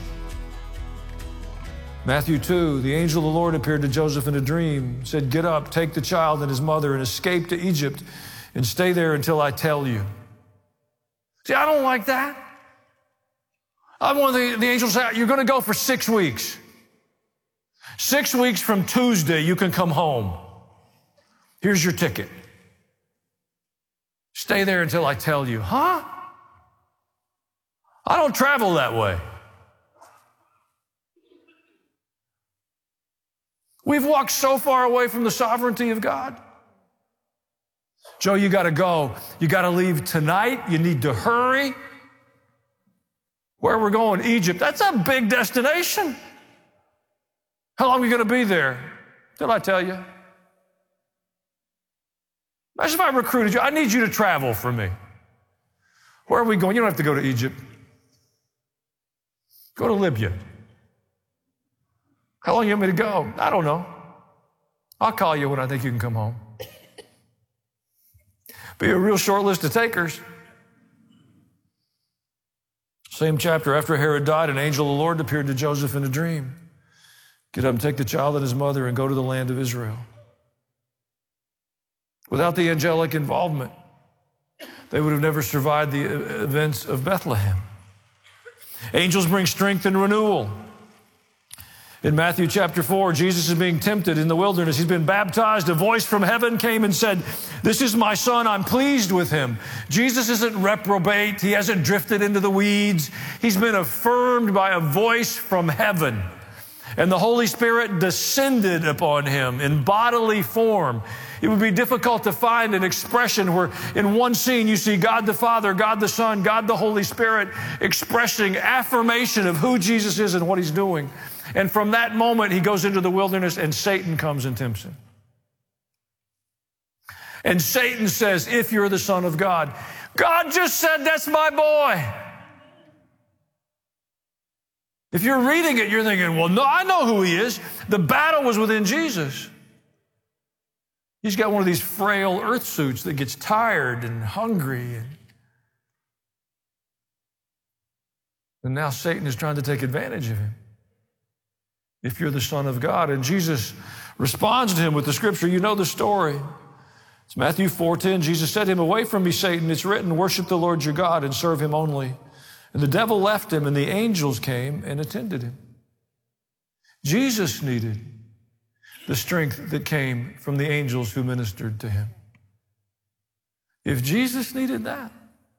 Matthew two, the angel of the Lord appeared to Joseph in a dream, said, "Get up, take the child and his mother and escape to Egypt and stay there until I tell you." See, I don't like that. I want the, the angel to say, you're going to go for six weeks. Six weeks from Tuesday, you can come home. Here's your ticket. Stay there until I tell you. Huh? I don't travel that way. We've walked so far away from the sovereignty of God. Joe, you got to go. You got to leave tonight. You need to hurry. Where we're going? Egypt. That's a big destination. How long are we going to be there? Did I tell you? Imagine if I recruited you. I need you to travel for me. Where are we going? You don't have to go to Egypt. Go to Libya. How long do you want me to go? I don't know. I'll call you when I think you can come home. Be a real short list of takers. Same chapter, after Herod died, an angel of the Lord appeared to Joseph in a dream. Get up and take the child and his mother and go to the land of Israel. Without the angelic involvement, they would have never survived the events of Bethlehem. Angels bring strength and renewal. In Matthew chapter four, Jesus is being tempted in the wilderness. He's been baptized. A voice from heaven came and said, "This is my son. I'm pleased with him." Jesus isn't reprobate. He hasn't drifted into the weeds. He's been affirmed by a voice from heaven. And the Holy Spirit descended upon him in bodily form. It would be difficult to find an expression where in one scene you see God the Father, God the Son, God the Holy Spirit expressing affirmation of who Jesus is and what He's doing. And from that moment, He goes into the wilderness and Satan comes and tempts Him. And Satan says, "If you're the Son of God." God just said, "That's my boy." If you're reading it, you're thinking, well, no, I know who He is. The battle was within Jesus. He's got one of these frail earth suits that gets tired and hungry. And, and now Satan is trying to take advantage of him. If you're the Son of God. And Jesus responds to him with the scripture. You know the story. It's Matthew four ten. Jesus said to him, away from me, Satan. It's written, worship the Lord your God and serve him only. And the devil left him, and the angels came and attended him. Jesus needed the strength that came from the angels who ministered to him. If Jesus needed that.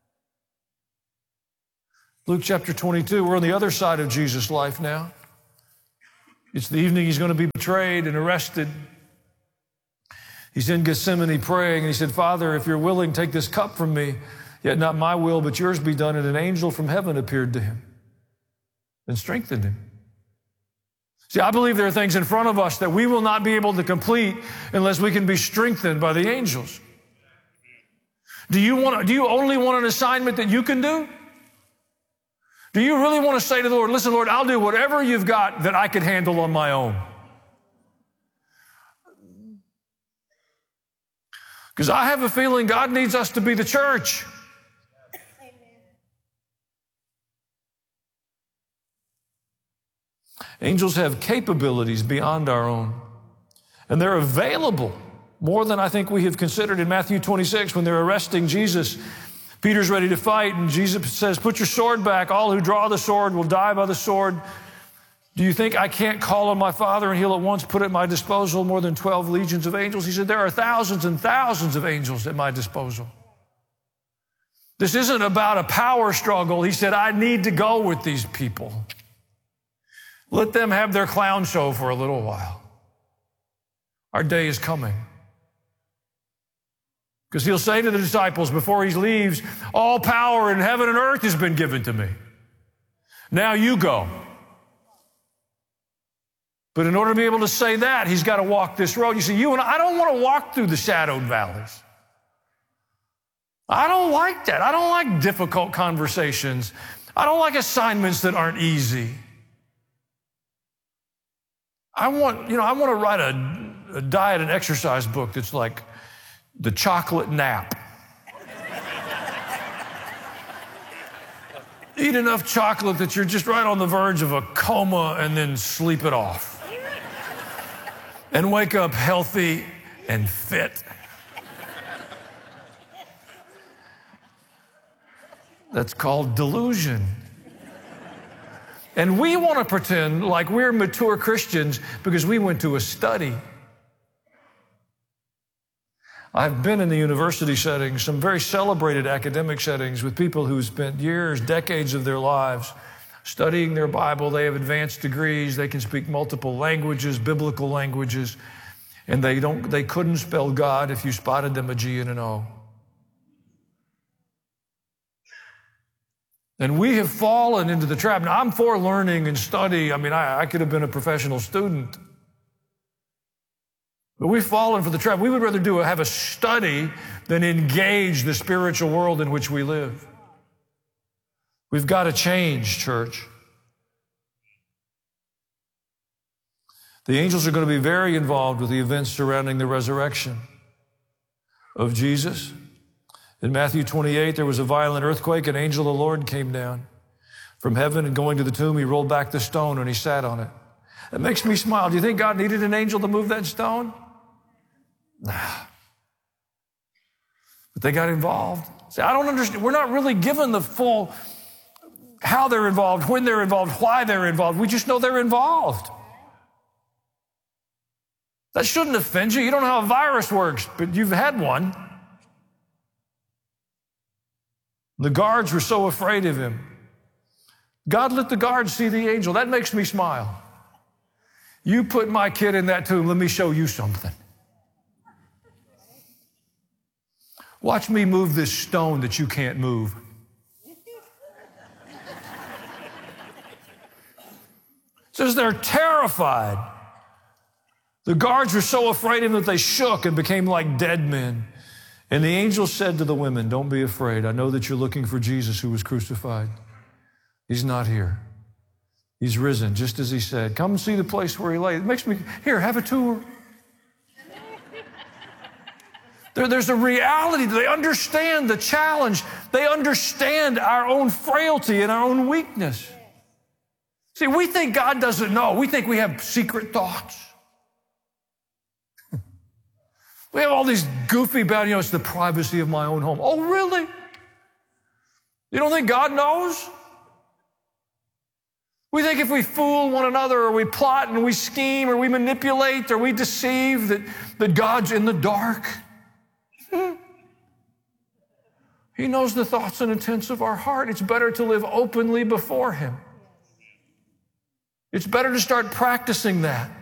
Luke chapter twenty-two, we're on the other side of Jesus' life now. It's the evening he's going to be betrayed and arrested. He's in Gethsemane praying, and he said, Father, if you're willing, take this cup from me, yet not my will, but yours be done. And an angel from heaven appeared to him and strengthened him. See, I believe there are things in front of us that we will not be able to complete unless we can be strengthened by the angels. Do you want? Do you only want an assignment that you can do? Do you really want to say to the Lord, listen, Lord, I'll do whatever you've got that I can handle on my own? Because I have a feeling God needs us to be the church. Angels have capabilities beyond our own, and they're available more than I think we have considered. In Matthew twenty-six, when they're arresting Jesus, Peter's ready to fight, and Jesus says, put your sword back. All who draw the sword will die by the sword. Do you think I can't call on my Father and he'll at once put at my disposal more than twelve legions of angels? He said, there are thousands and thousands of angels at my disposal. This isn't about a power struggle. He said, I need to go with these people. Let them have their clown show for a little while. Our day is coming. Because he'll say to the disciples before he leaves, all power in heaven and earth has been given to me. Now you go. But in order to be able to say that, he's got to walk this road. You see, you and I, I don't want to walk through the shadowed valleys. I don't like that. I don't like difficult conversations. I don't like assignments that aren't easy. I want, you know, I want to write a, a diet and exercise book that's like the chocolate nap. Eat enough chocolate that you're just right on the verge of a coma and then sleep it off. And wake up healthy and fit. That's called delusion. And we want to pretend like we're mature Christians because we went to a study. I've been in the university settings, some very celebrated academic settings with people who spent years, decades of their lives studying their Bible. They have advanced degrees. They can speak multiple languages, biblical languages, and they don't, they couldn't spell God if you spotted them a G and an O. And we have fallen into the trap. Now, I'm for learning and study. I mean, I, I could have been a professional student. But we've fallen for the trap. We would rather do a, have a study than engage the spiritual world in which we live. We've got to change, church. The angels are going to be very involved with the events surrounding the resurrection of Jesus. In Matthew twenty-eight, there was a violent earthquake. An angel of the Lord came down from heaven, and going to the tomb, he rolled back the stone and he sat on it. That makes me smile. Do you think God needed an angel to move that stone? Nah. But they got involved. See, I don't understand. We're not really given the full how they're involved, when they're involved, why they're involved. We just know they're involved. That shouldn't offend you. You don't know how a virus works, but you've had one. The guards were so afraid of him. God let the guards see the angel. That makes me smile. You put my kid in that tomb, let me show you something. Watch me move this stone that you can't move. It says they're terrified. The guards were so afraid of him that they shook and became like dead men. And the angel said to the women, don't be afraid. I know that you're looking for Jesus who was crucified. He's not here. He's risen, just as he said. Come and see the place where he lay. It makes me, here, have a tour. There, there's a reality. They understand the challenge. They understand our own frailty and our own weakness. See, we think God doesn't know. We think we have secret thoughts. We have all these goofy bad, you know, it's the privacy of my own home. Oh, really? You don't think God knows? We think if we fool one another or we plot and we scheme or we manipulate or we deceive that, that God's in the dark. Hmm. He knows the thoughts and intents of our heart. It's better to live openly before Him. It's better to start practicing that.